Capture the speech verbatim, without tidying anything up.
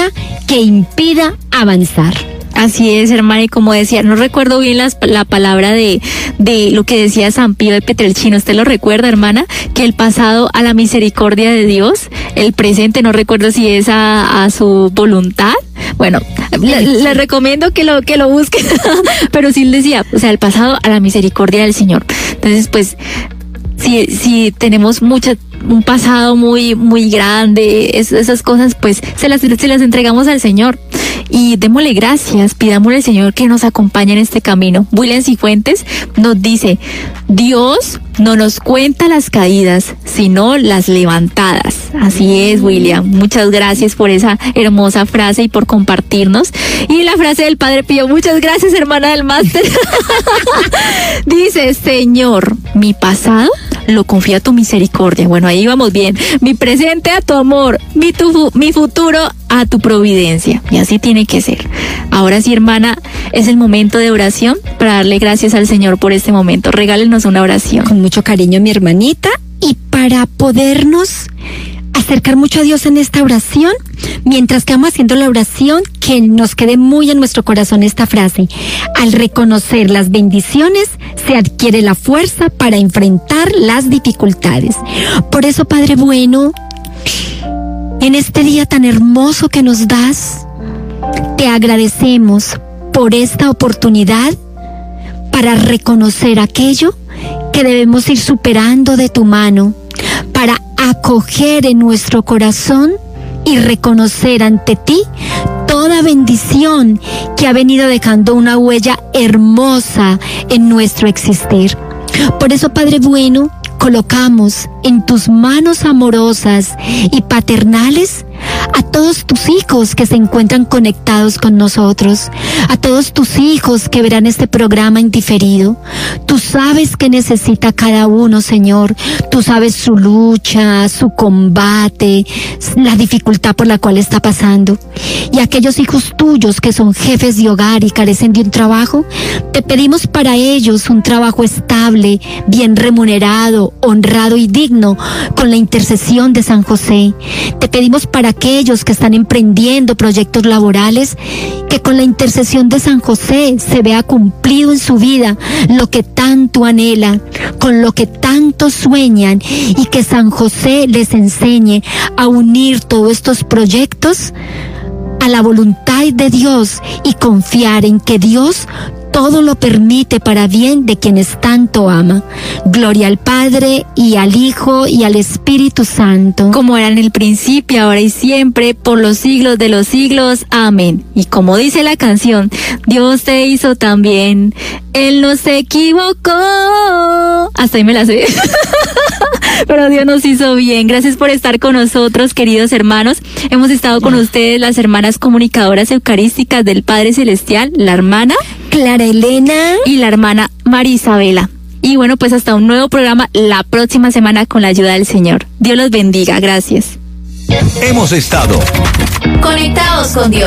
nada que impida avanzar. Así es, hermana, y como decía, no recuerdo bien las, la palabra de, de lo que decía San Pío de Petrelcina. ¿Usted lo recuerda, hermana? Que el pasado a la misericordia de Dios, el presente no recuerdo si es a, a su voluntad. Bueno, le, le recomiendo que lo, que lo busquen, pero sí decía, o sea, el pasado a la misericordia del Señor. Entonces, pues, si, si tenemos mucha, un pasado muy, muy grande, es, esas cosas, pues, se las, se las entregamos al Señor. Y démosle gracias, pidámosle al Señor que nos acompañe en este camino. William Cifuentes nos dice, Dios no nos cuenta las caídas, sino las levantadas. Así es, William. Muchas gracias por esa hermosa frase y por compartirnos. Y la frase del Padre Pío, muchas gracias, hermana del máster. Dice, Señor, mi pasado lo confío a tu misericordia. Bueno, ahí vamos bien. Mi presente a tu amor, mi, tu, mi futuro a tu providencia. Y así tiene que ser. Ahora sí, hermana, es el momento de oración para darle gracias al Señor por este momento. Regálenos una oración. Con mucho cariño, mi hermanita. Y para podernos acercar mucho a Dios en esta oración, mientras que vamos haciendo la oración, que nos quede muy en nuestro corazón esta frase: al reconocer las bendiciones se adquiere la fuerza para enfrentar las dificultades. Por eso, Padre bueno, en este día tan hermoso que nos das, te agradecemos por esta oportunidad para reconocer aquello que debemos ir superando de tu mano, para acoger en nuestro corazón y reconocer ante ti toda bendición que ha venido dejando una huella hermosa en nuestro existir. Por eso, Padre bueno, colocamos en tus manos amorosas y paternales a todos tus hijos que se encuentran conectados con nosotros, a todos tus hijos que verán este programa en diferido. Tú sabes qué necesita cada uno, Señor. Tú sabes su lucha, su combate, la dificultad por la cual está pasando. Y aquellos hijos tuyos que son jefes de hogar y carecen de un trabajo, te pedimos para ellos un trabajo estable, bien remunerado, honrado y digno, con la intercesión de San José. Te pedimos para aquellos que están emprendiendo proyectos laborales, que con la intercesión de San José se vea cumplido en su vida lo que tanto anhela, con lo que tanto sueñan, y que San José les enseñe a unir todos estos proyectos a la voluntad de Dios y confiar en que Dios todo lo permite para bien de quienes tanto ama. Gloria al Padre, y al Hijo, y al Espíritu Santo. Como era en el principio, ahora y siempre, por los siglos de los siglos. Amén. Y como dice la canción, Dios te hizo tan bien, Él no se equivocó. Hasta ahí me la sé. Pero Dios nos hizo bien. Gracias por estar con nosotros, queridos hermanos. Hemos estado con ustedes las hermanas comunicadoras eucarísticas del Padre Celestial, la hermana Clara Elena y la hermana María Isabela. Y bueno, pues hasta un nuevo programa la próxima semana con la ayuda del Señor. Dios los bendiga. Gracias. Hemos estado conectados con Dios.